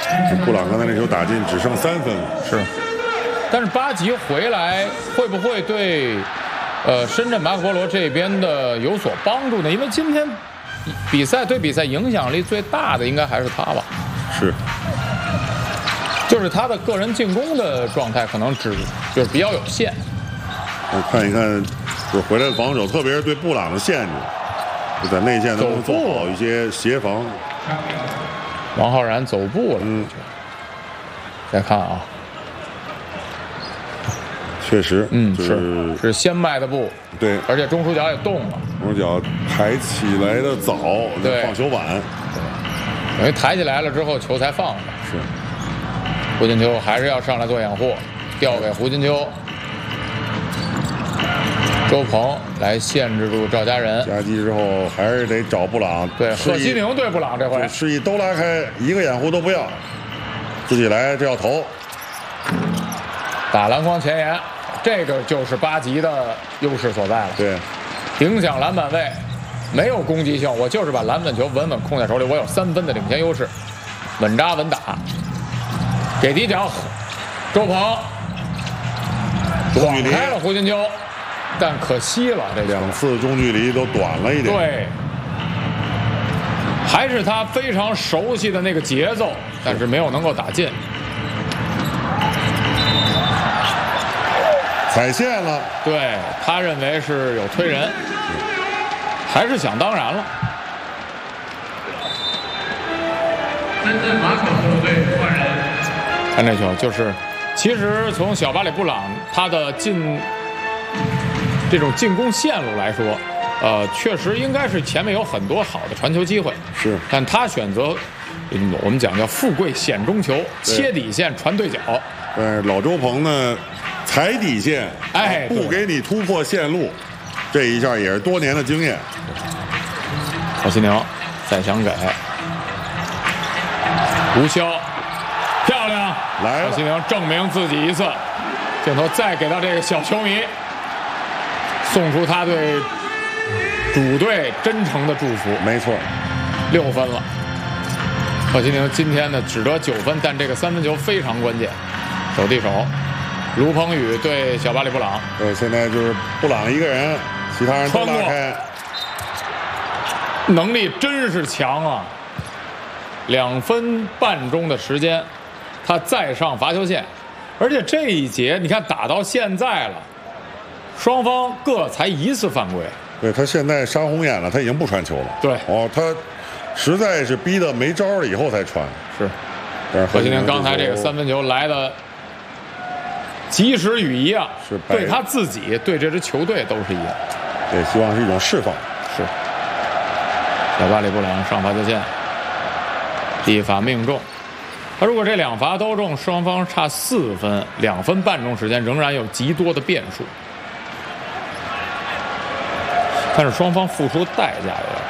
布朗刚才那球打进，只剩3分了。 是，但是巴吉回来会不会对深圳马可波罗这边的有所帮助呢？因为今天比赛影响力最大的应该还是他吧？ 是， 就是他的个人进攻的状态可能就是比较有限。 我看一看，就是回来的防守，特别是对布朗的限制，就在内线能不能做好一些协防。 王浩然走步了，再看啊， 确实， 是先迈的步， 对， 而且中枢脚也动了， 中枢脚抬起来的早， 对， 放球晚， 等于抬起来了之后球才放的。 是， 胡金秋还是要上来做掩护，调给胡金秋。周鹏来限制住赵家人， 夹击之后还是得找布朗。 对，贺西宁对布朗这回示意都拉开，一个掩护都不要，自己来，这要投， 打篮筐前沿，这个就是巴吉的优势所在了。 对， 影响篮板位，没有攻击性，我就是把篮板球稳稳控在手里，我有3分的领先优势，稳扎稳打。给底角，周鹏晃开了胡金秋。但可惜了，这 2次中距离都短了一点。 对，还是他非常熟悉的那个节奏，但是没有能够打进。 踩线了， 对，他认为是有推人，还是想当然了。 深圳马场球队换人。 看这球，就是其实从小巴里布朗他的这种进攻线路来说，确实应该是前面有很多好的传球机会， 是， 但他选择，我们讲叫富贵险中求，切底线传对角。 老周鹏呢，踩底线，不给你突破线路，这一下也是多年的经验。 郝西宁再想给吴潇，漂亮， 来了， 郝西宁证明自己一次，镜头再给到这个小球迷。送出他对主队真诚的祝福。 没错 ，6分了。贺西宁今天呢只得9分，但这个3分球非常关键，手递手。卢鹏宇对小巴里布朗。 对，现在就是布朗一个人，其他人都拉开。 能力真是强啊！2分半钟的时间，他再上罚球线，而且这一节你看打到现在了。双方各才1次犯规。 对，他现在杀红眼了，他已经不传球了。 对， 他实在是逼得没招了以后才传。 是， 但是何金宁刚才这个3分球来的及时雨一样， 是对他自己，对这支球队都是一样。 对，希望是一种释放。 是。小巴里布朗上罚球线，一罚命中。他如果这2罚都中，双方差4分，2分半钟时间仍然有极多的变数。但是双方付出的代价有点